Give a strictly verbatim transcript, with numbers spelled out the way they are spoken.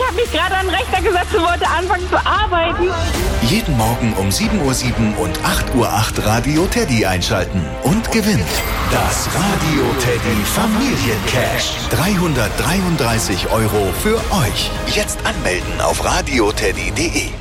habe mich gerade an den Rechner gesetzt und wollte anfangen zu arbeiten. Jeden Morgen um sieben Uhr sieben und acht Uhr acht Radio Teddy einschalten und gewinnt das Radio Teddy Familiencash. dreihundertdreiunddreißig Euro für euch. Jetzt anmelden auf radioteddy punkt de.